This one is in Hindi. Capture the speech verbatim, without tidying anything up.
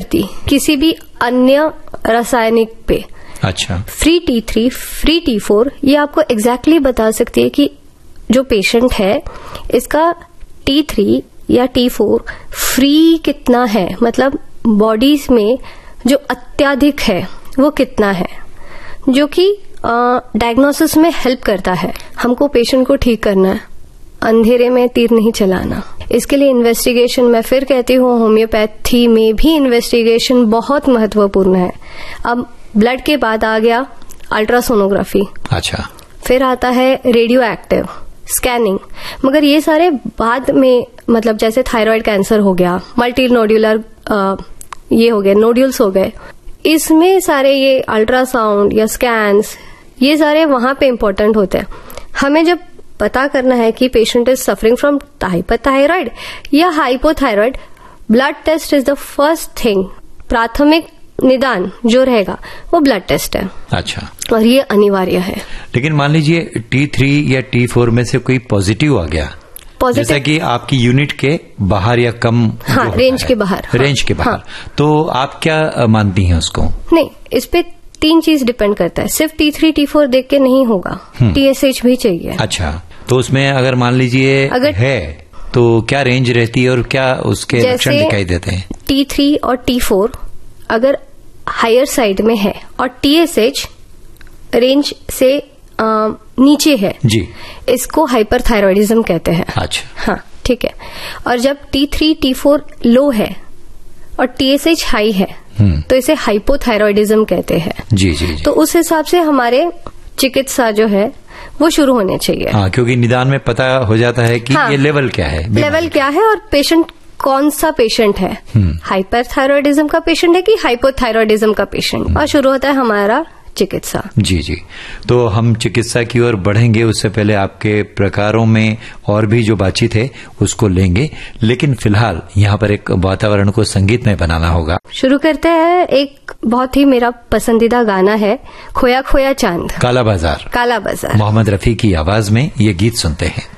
करती किसी भी अन्य रासायनिक पे। अच्छा। Free T three, free T four ये आपको एग्जैक्टली exactly बता सकती है कि जो पेशेंट है इसका टी थ्री या टी फोर फ्री कितना है, मतलब बॉडीज में जो अत्यधिक है वो कितना है, जो कि डायग्नोसिस में हेल्प करता है। हमको पेशेंट को ठीक करना है, अंधेरे में तीर नहीं चलाना। इसके लिए इन्वेस्टिगेशन, मैं फिर कहती हूँ होम्योपैथी में भी इन्वेस्टिगेशन बहुत महत्वपूर्ण है। अब ब्लड के बाद आ गया अल्ट्रासोनोग्राफी। अच्छा। फिर आता है रेडियो एक्टिव स्कैनिंग, मगर ये सारे बाद में, मतलब जैसे थायराइड कैंसर हो गया, मल्टी नोड्यूलर ये हो गए, नोड्यूल्स हो गए, इसमें सारे ये अल्ट्रासाउंड या स्कैन्स ये सारे वहां पे इम्पोर्टेंट होते हैं। हमें जब पता करना है कि patient is suffering from hyperthyroid या hypothyroid, blood test is the first thing. प्राथमिक निदान जो रहेगा वो ब्लड टेस्ट है। अच्छा। और ये अनिवार्य है। लेकिन मान लीजिए टी थ्री या टी फोर में से कोई पॉजिटिव आ गया, जैसा कि आपकी यूनिट के बाहर या कम, हाँ, रेंज के बाहर, रेंज हाँ, के बाहर, हाँ, तो आप क्या मानती हैं उसको? नहीं, इस पे तीन चीज डिपेंड करता है, सिर्फ टी थ्री टी फोर देख के नहीं होगा, टी एस एच भी चाहिए। अच्छा, तो उसमें अगर मान लीजिए अगर है तो क्या रेंज रहती है और क्या उसके लक्षण दिखाई देते हैं? टी थ्री और टी फोर अगर हायर साइड में है और टी एस एच रेंज से आ, नीचे है जी, इसको हाइपरथायरॉयडिज्म कहते हैं। अच्छा। हाँ, ठीक है। और जब टी थ्री टी फोर लो है और टी एस एच हाई है तो इसे हाइपोथायरॉयडिज्म कहते हैं। जी, जी जी। तो उस हिसाब से हमारे चिकित्सा जो है वो शुरू होने चाहिए। हाँ, क्योंकि निदान में पता हो जाता है कि हाँ, ये लेवल क्या है, लेवल क्या है और पेशेंट कौन सा पेशेंट है, हाइपरथायरॉयडिज्म का पेशेंट है कि हाइपोथायरॉयडिज्म का पेशेंट, और शुरू होता है हमारा चिकित्सा। जी जी। तो हम चिकित्सा की ओर बढ़ेंगे, उससे पहले आपके प्रकारों में और भी जो बातचीत है उसको लेंगे, लेकिन फिलहाल यहाँ पर एक वातावरण को संगीतमय बनाना होगा। शुरू करते हैं। एक बहुत ही मेरा पसंदीदा गाना है, खोया खोया चांद, काला बाजार, काला बाजार, मोहम्मद रफी की आवाज में ये गीत सुनते हैं।